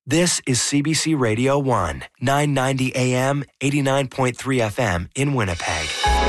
This is CBC Radio 1, 990 AM, 89.3 FM in Winnipeg.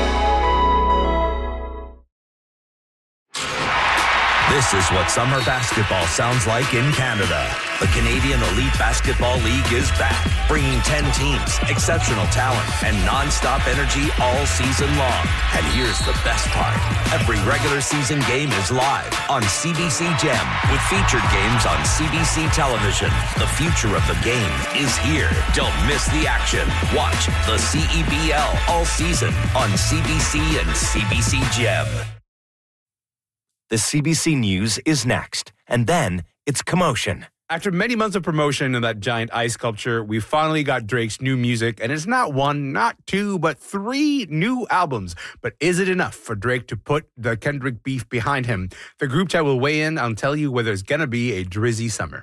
This is what summer basketball sounds like in Canada. The Canadian Elite Basketball League is back, bringing 10 teams, exceptional talent, and non-stop energy all season long. And here's the best part. Every regular season game is live on CBC Gem with featured games on CBC television. The future of the game is here. Don't miss the action. Watch the CEBL all season on CBC and CBC Gem. The CBC News is next, and then it's Commotion. After many months of promotion of that giant ice sculpture, we finally got Drake's new music, and it's not one, not two, but 3 new albums. But is it enough for Drake to put the Kendrick beef behind him? The group chat will weigh in and tell you whether it's going to be a drizzy summer.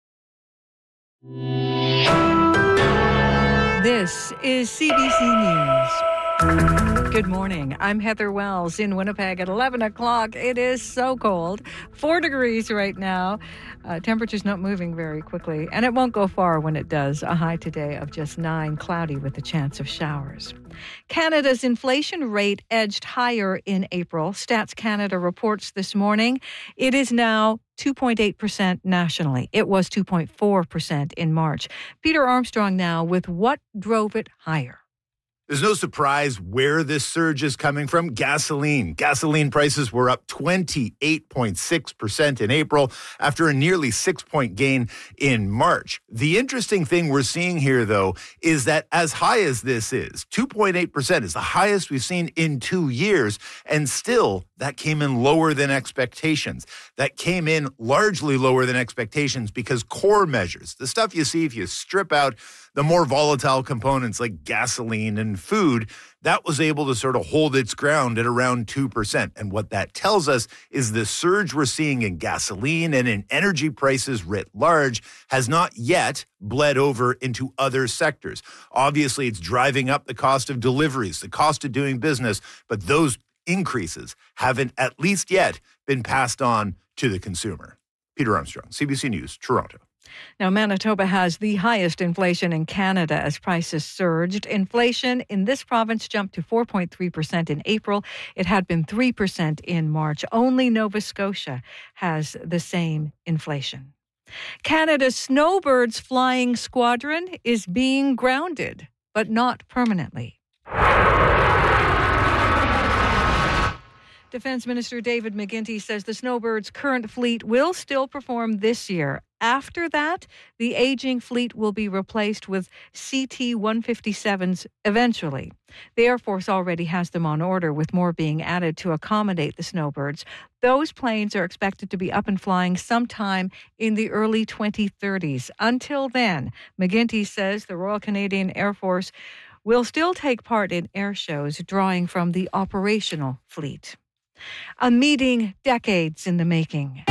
This is CBC News. Good morning. I'm Heather Wells in Winnipeg at 11 o'clock. It is so cold. 4 degrees right now. Temperature's not moving very quickly, and it won't go far when it does. A high today of just 9, cloudy with a chance of showers. Canada's inflation rate edged higher in April. Stats Canada reports this morning. It is now 2.8% nationally. It was 2.4% in March. Peter Armstrong now with what drove it higher. There's no surprise where this surge is coming from. Gasoline. Gasoline prices were up 28.6% in April after a nearly 6-point gain in March. The interesting thing we're seeing here, though, is that as high as this is, 2.8% is the highest we've seen in 2 years, and still that came in lower than expectations. That came in largely lower than expectations because core measures, the stuff you see if you strip out the more volatile components like gasoline and food, that was able to sort of hold its ground at around 2%. And what that tells us is the surge we're seeing in gasoline and in energy prices writ large has not yet bled over into other sectors. Obviously, it's driving up the cost of deliveries, the cost of doing business, but those increases haven't at least yet been passed on to the consumer. Peter Armstrong, CBC News, Toronto. Now, Manitoba has the highest inflation in Canada as prices surged. Inflation in this province jumped to 4.3% in April. It had been 3% in March. Only Nova Scotia has the same inflation. Canada's Snowbirds Flying Squadron is being grounded, but not permanently. Defense Minister David McGuinty says the Snowbirds' current fleet will still perform this year. After that, the aging fleet will be replaced with CT-157s eventually. The Air Force already has them on order, with more being added to accommodate the Snowbirds. Those planes are expected to be up and flying sometime in the early 2030s. Until then, McGuinty says the Royal Canadian Air Force will still take part in air shows drawing from the operational fleet. A meeting decades in the making.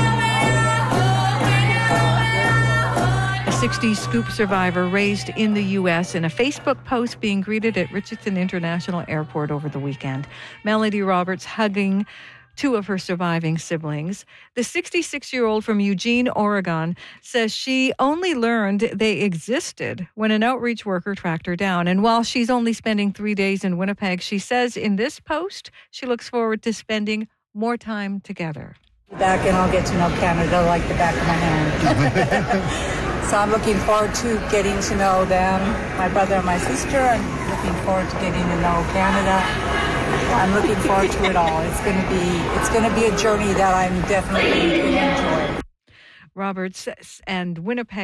A 60s scoop survivor raised in the U.S. in a Facebook post being greeted at Richardson International Airport over the weekend. Melody Roberts hugging 2 of her surviving siblings. The 66-year-old from Eugene, Oregon, says she only learned they existed when an outreach worker tracked her down. And while she's only spending 3 days in Winnipeg, she says in this post she looks forward to spending more time together. Back and I'll get to know Canada like the back of my hand. So I'm looking forward to getting to know them, my brother and my sister. I'm looking forward to getting to know Canada. I'm looking forward to it all. It's going to be a journey that I'm definitely going to enjoy. Roberts and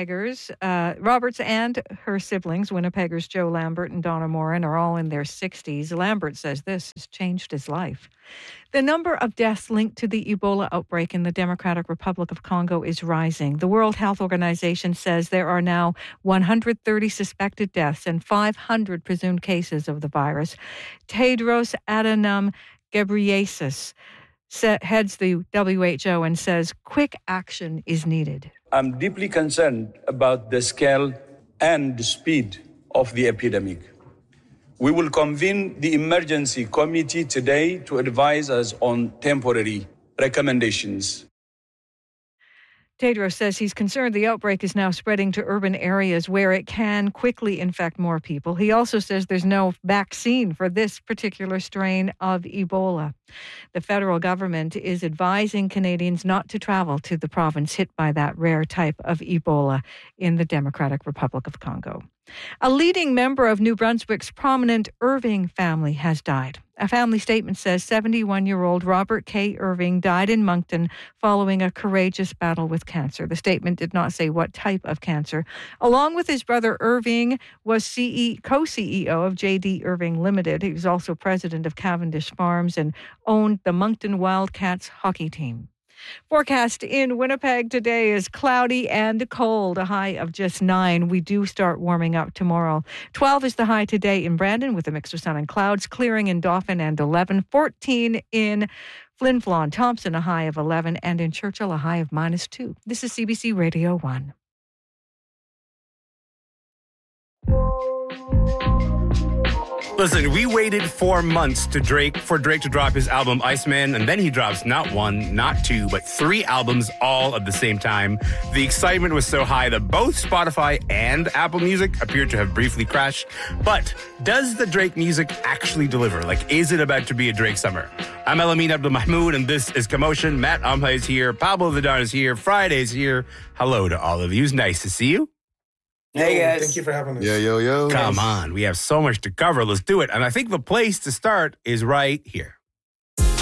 her siblings, Winnipeggers Joe Lambert and Donna Morin, are all in their 60s. Lambert says this has changed his life. The number of deaths linked to the Ebola outbreak in the Democratic Republic of Congo is rising. The World Health Organization says there are now 130 suspected deaths and 500 presumed cases of the virus. Tedros Adhanom Ghebreyesus heads the WHO and says quick action is needed. I'm deeply concerned about the scale and the speed of the epidemic. We will convene the emergency committee today to advise us on temporary recommendations. Tedros says he's concerned the outbreak is now spreading to urban areas where it can quickly infect more people. He also says there's no vaccine for this particular strain of Ebola. The federal government is advising Canadians not to travel to the province hit by that rare type of Ebola in the Democratic Republic of Congo. A leading member of New Brunswick's prominent Irving family has died. A family statement says 71-year-old Robert K. Irving died in Moncton following a courageous battle with cancer. The statement did not say what type of cancer. Along with his brother, Irving was co-CEO of J.D. Irving Limited. He was also president of Cavendish Farms and owned the Moncton Wildcats hockey team. Forecast in Winnipeg today is cloudy and cold, a high of just 9. We do start warming up tomorrow. 12 is the high today in Brandon with a mix of sun and clouds, clearing in Dauphin and 11. 14 in Flin Flon, Thompson, a high of 11, and in Churchill, a high of -2. This is CBC Radio 1. Listen, we waited 4 months for Drake to drop his album Iceman, and then he drops not 1, not 2, but 3 albums all at the same time. The excitement was so high that both Spotify and Apple Music appeared to have briefly crashed. But does the Drake music actually deliver? Like, is it about to be a Drake summer? I'm Elamin Abdelmahmoud, and this is Commotion. Matt Amhay is here. Pablo Vidal is here. Friday's here. Hello to all of you. It's nice to see you. Hey guys. Thank you for having us. Yo. Come on. We have so much to cover. Let's do it. And I think the place to start is right here.